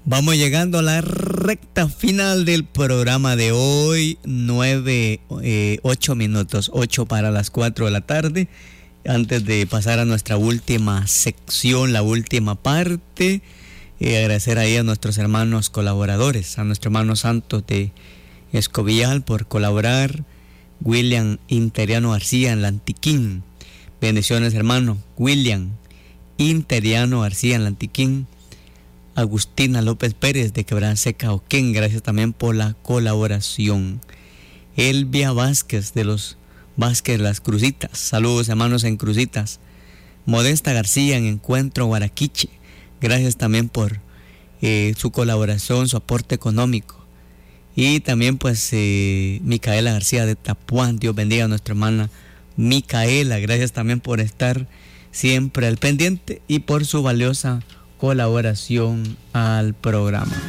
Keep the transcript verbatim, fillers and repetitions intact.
Vamos llegando a la recta final del programa de hoy. Nueve, eh, ocho minutos, ocho para las cuatro de la tarde. Antes de pasar a nuestra última sección, la última parte, eh, agradecer ahí a nuestros hermanos colaboradores, a nuestro hermano Santos de Escobillar por colaborar, William Interiano García en Lantiquín. Bendiciones, hermano William Interiano García en Lantiquín. Agustina López Pérez de Quebranseca Oquén, gracias también por la colaboración. Elvia Vázquez de los Vázquez Las Cruzitas, saludos hermanos en Cruzitas. Modesta García en Encuentro Guaraquiche, gracias también por eh, su colaboración, su aporte económico. Y también pues eh, Micaela García de Tapuán, Dios bendiga a nuestra hermana Micaela, gracias también por estar siempre al pendiente y por su valiosa colaboración al programa.